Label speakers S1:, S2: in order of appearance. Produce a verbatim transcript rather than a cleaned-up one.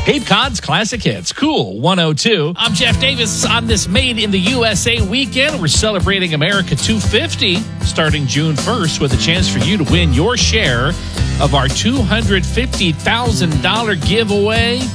S1: Cape Cod's Classic Hits, Cool one oh two. I'm Jeff Davis. On this Made in the U S A weekend, we're celebrating America two fifty starting June first with a chance for you to win your share of our two hundred fifty thousand dollars giveaway.